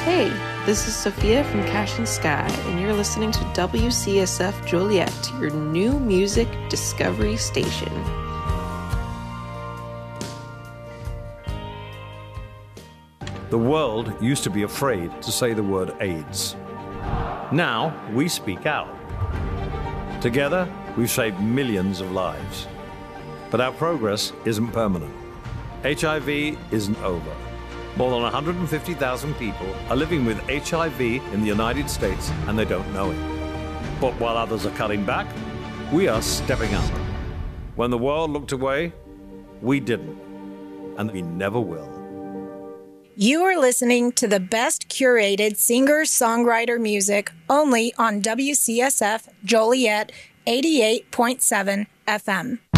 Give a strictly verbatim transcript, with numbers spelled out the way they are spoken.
Hey, this is Sophia from Cash and Sky, and you're listening to W C S F Joliet, your new music discovery station. The world used to be afraid to say the word AIDS. Now we speak out. Together, we've saved millions of lives. But our progress isn't permanent. H I V isn't over. More than one hundred fifty thousand people are living with H I V in the United States, and they don't know it. But while others are cutting back, we are stepping up. When the world looked away, we didn't, and we never will. You are listening to the best curated singer-songwriter music only on W C S F Joliet eighty-eight point seven F M.